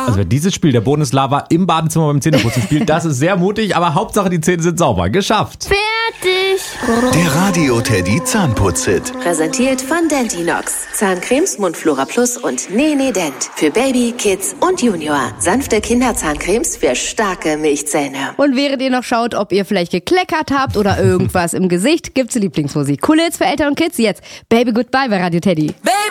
Also wer dieses Spiel, der Boden ist Lava, im Badezimmer beim Zähneputzen spielt, das ist sehr mutig, aber Hauptsache die Zähne sind sauber. Geschafft. Fertig. Der Radio Teddy Zahnputz-Hit. Präsentiert von Dentinox. Zahncremes, Mundflora Plus und Nene Dent. Für Baby, Kids und Junior. Sanfte Kinderzahncremes für starke Milchzähne. Und während ihr noch schaut, ob ihr vielleicht gekleckert habt oder irgendwas im Gesicht, gibt's Lieblingsmusik. Coole Hits für Eltern und Kids. Jetzt Baby Goodbye bei Radio Teddy. Baby